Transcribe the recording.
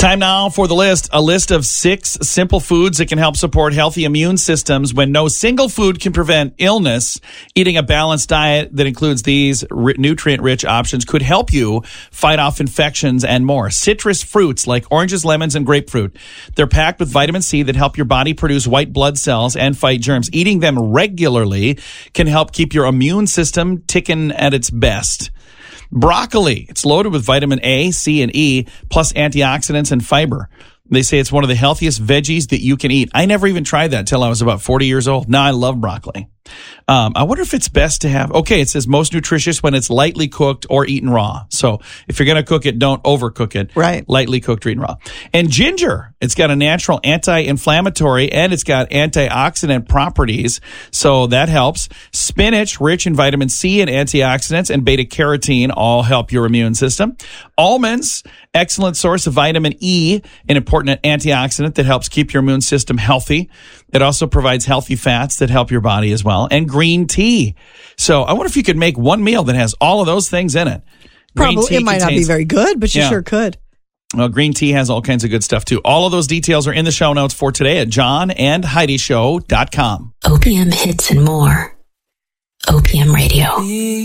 Time now for the list. A list of 6 simple foods that can help support healthy immune systems when no single food can prevent illness. Eating a balanced diet that includes these nutrient-rich options could help you fight off infections and more. Citrus fruits like oranges, lemons, and grapefruit. They're packed with vitamin C that help your body produce white blood cells and fight germs. Eating them regularly can help keep your immune system ticking at its best. Broccoli. It's loaded with vitamin A, C, and E, plus antioxidants and fiber. They say it's one of the healthiest veggies that you can eat. I never even tried that till I was about 40 years old. Now I love broccoli. I wonder if it's best to have, it says most nutritious when it's lightly cooked or eaten raw. So if you're going to cook it, don't overcook it. Right. Lightly cooked or eaten raw. And ginger, it's got a natural anti-inflammatory and it's got antioxidant properties. So that helps. Spinach, rich in vitamin C and antioxidants and beta carotene all help your immune system. Almonds, excellent source of vitamin E, an important antioxidant that helps keep your immune system healthy. It also provides healthy fats that help your body as well. And green tea. So I wonder if you could make one meal that has all of those things in it. Probably. It might not be very good, but you sure could. Well, green tea has all kinds of good stuff, too. All of those details are in the show notes for today at johnandheidishow.com. OPM hits and more. OPM Radio.